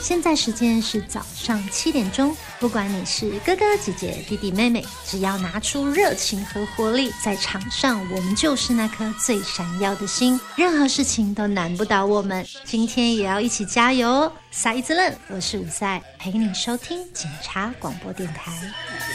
现在时间是早上7点钟，不管你是哥哥姐姐弟弟妹妹，只要拿出热情和活力，在场上我们就是那颗最闪耀的星，任何事情都难不倒我们。今天也要一起加油哦！赛一子冷，我是伍赛，陪你收听警察广播电台。